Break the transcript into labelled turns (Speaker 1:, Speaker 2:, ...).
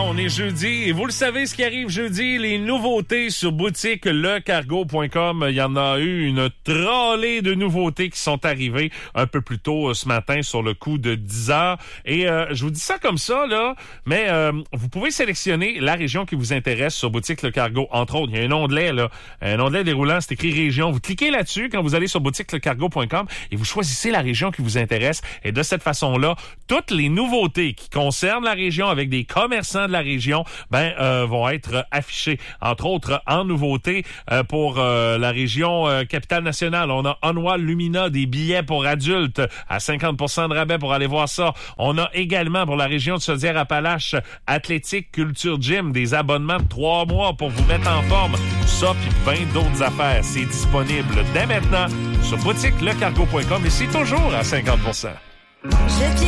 Speaker 1: on est jeudi et vous le savez ce qui arrive jeudi, les nouveautés sur boutique lecargo.com. Il y en a eu une trollée de nouveautés qui sont arrivées un peu plus tôt ce matin sur le coup de 10 heures. Et je vous dis ça comme ça, là, mais vous pouvez sélectionner la région qui vous intéresse sur boutique Le Cargo. Entre autres, il y a un onglet, là, un onglet déroulant, c'est écrit région. Vous cliquez là-dessus quand vous allez sur boutiquelecargo.com et vous choisissez la région qui vous intéresse. Et de cette façon-là, toutes les nouveautés qui concernent la région avec des commerçants de la région, vont être affichées. Entre autres, en nouveauté, pour la région Capitale-Nationale, on a Onwall Lumina, des billets pour adultes à 50% de rabais pour aller voir ça. On a également pour la région de Chaudière-Appalaches, Athlétique Culture Gym, des abonnements de 3 mois pour vous mettre en forme. Ça, puis bien d'autres affaires. C'est disponible dès maintenant sur boutiquelecargo.com et c'est toujours à 50%.